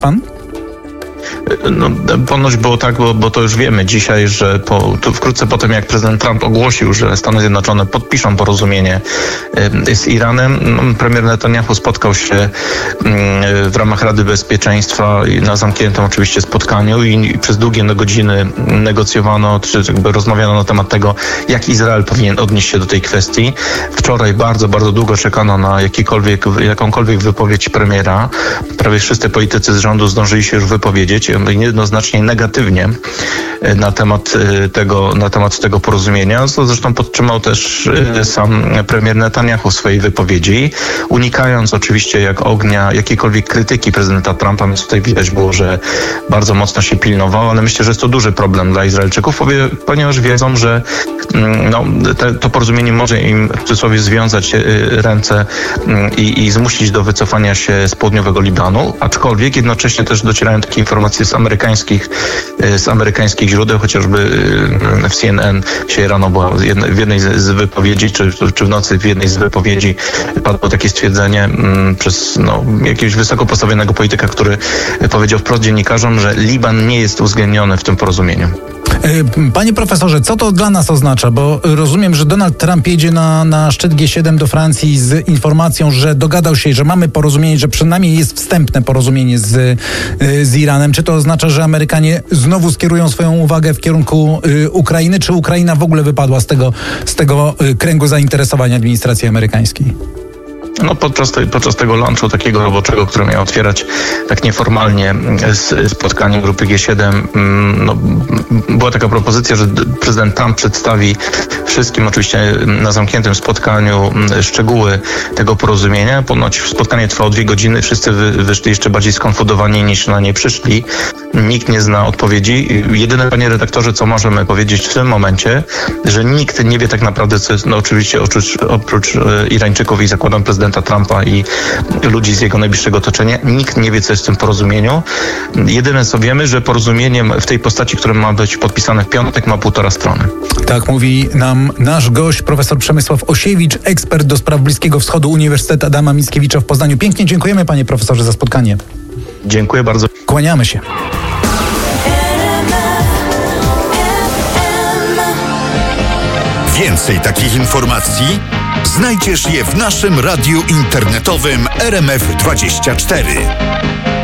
pan? No, ponoć było tak, bo to już wiemy dzisiaj, że wkrótce po tym, jak prezydent Trump ogłosił, że Stany Zjednoczone podpiszą porozumienie z Iranem, premier Netanyahu spotkał się w ramach Rady Bezpieczeństwa na zamkniętym oczywiście spotkaniu i przez długie godziny negocjowano, czy jakby rozmawiano na temat tego, jak Izrael powinien odnieść się do tej kwestii. Wczoraj bardzo, bardzo długo czekano na jakąkolwiek wypowiedź premiera. Prawie wszyscy politycy z rządu zdążyli się już wypowiedzieć, jednoznacznie negatywnie na temat tego porozumienia, co zresztą podtrzymał też sam premier Netanyahu w swojej wypowiedzi, unikając oczywiście jak ognia jakiejkolwiek krytyki prezydenta Trumpa, więc tutaj widać było, że bardzo mocno się pilnował, ale myślę, że jest to duży problem dla Izraelczyków, ponieważ wiedzą, że to porozumienie może im w cudzysłowie związać ręce i zmusić do wycofania się z południowego Libanu, aczkolwiek jednocześnie też docierają takie informacje z amerykańskich źródeł, chociażby w CNN dzisiaj rano była w jednej z wypowiedzi, czy w nocy w jednej z wypowiedzi padło takie stwierdzenie przez jakiegoś wysoko postawionego polityka, który powiedział wprost dziennikarzom, że Liban nie jest uwzględniony w tym porozumieniu. Panie profesorze, co to dla nas oznacza? Bo rozumiem, że Donald Trump jedzie na szczyt G7 do Francji z informacją, że dogadał się, że mamy porozumienie, że przynajmniej jest wstępne porozumienie z Iranem. Czy to oznacza, że Amerykanie znowu skierują swoją uwagę w kierunku Ukrainy, czy Ukraina w ogóle wypadła z tego kręgu zainteresowania administracji amerykańskiej? Podczas tego lunchu takiego roboczego, który miał otwierać tak nieformalnie spotkanie grupy G7, była taka propozycja, że prezydent Trump przedstawi wszystkim oczywiście na zamkniętym spotkaniu szczegóły tego porozumienia. Ponoć spotkanie trwało 2 godziny, wszyscy wyszli jeszcze bardziej skonfundowani niż na nie przyszli. Nikt nie zna odpowiedzi. Jedyne, panie redaktorze, co możemy powiedzieć w tym momencie, że nikt nie wie tak naprawdę, co jest, oczywiście oprócz Irańczyków i zakładam prezydenta Trumpa i ludzi z jego najbliższego otoczenia, nikt nie wie, co jest w tym porozumieniu. Jedyne, co wiemy, że porozumienie w tej postaci, które ma być podpisane w piątek, ma 1,5 strony. Tak mówi nam nasz gość, profesor Przemysław Osiewicz, ekspert do spraw Bliskiego Wschodu, Uniwersytet Adama Mickiewicza w Poznaniu. Pięknie dziękujemy, panie profesorze, za spotkanie. Dziękuję bardzo. Kłaniamy się. Więcej takich informacji znajdziesz je w naszym radiu internetowym RMF24.